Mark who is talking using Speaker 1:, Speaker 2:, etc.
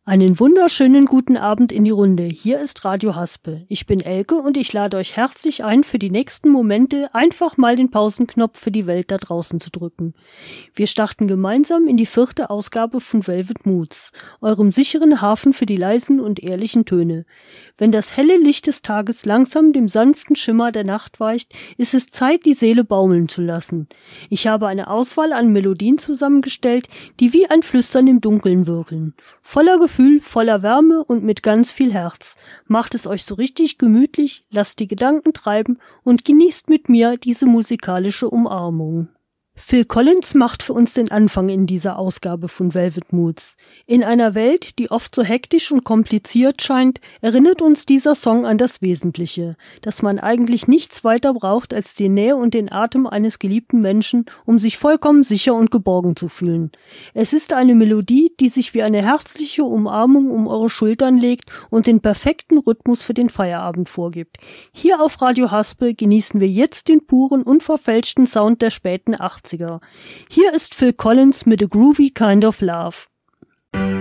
Speaker 1: Einen wunderschönen guten Abend in die Runde. Hier ist Radio Haspel. Ich bin Elke und ich lade euch herzlich ein, für die nächsten Momente einfach mal den Pausenknopf für die Welt da draußen zu drücken. Wir starten gemeinsam in die 4. Ausgabe von Velvet Moods, eurem sicheren Hafen für die leisen und ehrlichen Töne. Wenn das helle Licht des Tages langsam dem sanften Schimmer der Nacht weicht, ist es Zeit, die Seele baumeln zu lassen. Ich habe eine Auswahl an Melodien zusammengestellt, die wie ein Flüstern im Dunkeln wirken. Voller Gefühl, voller Wärme und mit ganz viel Herz. Macht es euch so richtig gemütlich, lasst die Gedanken treiben und genießt mit mir diese musikalische Umarmung. Phil Collins macht für uns den Anfang in dieser Ausgabe von Velvet Moods. In einer Welt, die oft so hektisch und kompliziert scheint, erinnert uns dieser Song an das Wesentliche, dass man eigentlich nichts weiter braucht als die Nähe und den Atem eines geliebten Menschen, um sich vollkommen sicher und geborgen zu fühlen. Es ist eine Melodie, die sich wie eine herzliche Umarmung um eure Schultern legt und den perfekten Rhythmus für den Feierabend vorgibt. Hier auf Radio Haspel genießen wir jetzt den puren, unverfälschten Sound der späten 80er. Hier ist Phil Collins mit A Groovy Kind of Love.